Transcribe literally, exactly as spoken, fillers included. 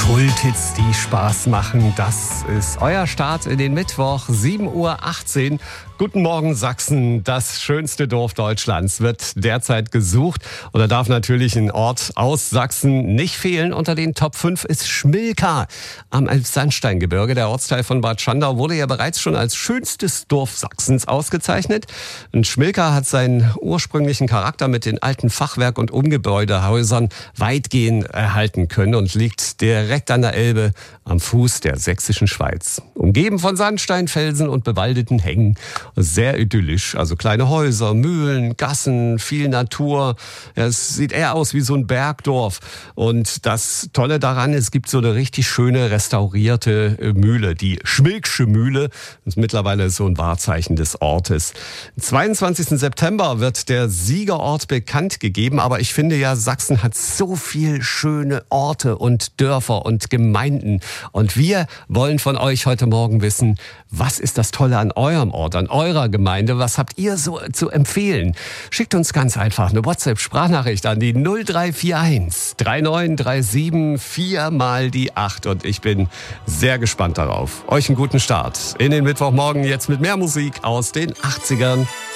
Kulthits, die Spaß machen. Das ist euer Start in den Mittwoch, sieben Uhr achtzehn. Guten Morgen Sachsen, das schönste Dorf Deutschlands wird derzeit gesucht. Und da darf natürlich ein Ort aus Sachsen nicht fehlen. Unter den Top fünf ist Schmilka am Elbsandsteingebirge. Der Ortsteil von Bad Schandau wurde ja bereits schon als schönstes Dorf Sachsens ausgezeichnet. Und Schmilka hat seinen ursprünglichen Charakter mit den alten Fachwerk- und Umgebäudehäusern weitgehend erhalten können und liegt direkt an der Elbe am Fuß der sächsischen Schweiz. Umgeben von Sandsteinfelsen und bewaldeten Hängen. Sehr idyllisch, also kleine Häuser, Mühlen, Gassen, viel Natur. Ja, es sieht eher aus wie so ein Bergdorf. Und das Tolle daran, es gibt so eine richtig schöne restaurierte Mühle, die Schmilksche Mühle. Das ist mittlerweile so ein Wahrzeichen des Ortes. Am zweiundzwanzigsten September wird der Siegerort bekannt gegeben, aber ich finde ja, Sachsen hat so viel schöne Orte und Dörfer und Gemeinden. Und wir wollen von euch heute Morgen wissen, was ist das Tolle an eurem Ort, an eurer Gemeinde? Was habt ihr so zu empfehlen? Schickt uns ganz einfach eine WhatsApp-Sprachnachricht an die null drei vier eins drei neun drei sieben vier mal die acht. Und ich bin sehr gespannt darauf. Euch einen guten Start in den Mittwochmorgen jetzt mit mehr Musik aus den achtzigern.